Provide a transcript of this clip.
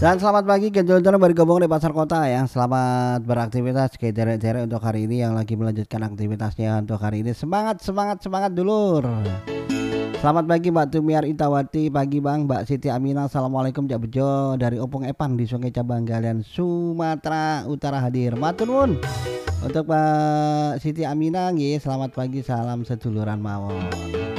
Dan selamat pagi ke dulur bergabung di pasar kota ya. Selamat beraktivitas ke derek-derek untuk hari ini yang lagi melanjutkan aktivitasnya untuk hari ini. Semangat, semangat, semangat dulur. Selamat pagi Mbak Tumiar Itawati, pagi Bang Mbak Siti Aminah. Assalamualaikum Cak Bejo dari Opong Epan di Sungai Cabang Galian Sumatera Utara hadir. Matur nuwun. Untuk Mbak Siti Aminah nggih, selamat pagi, salam seduluran mawon.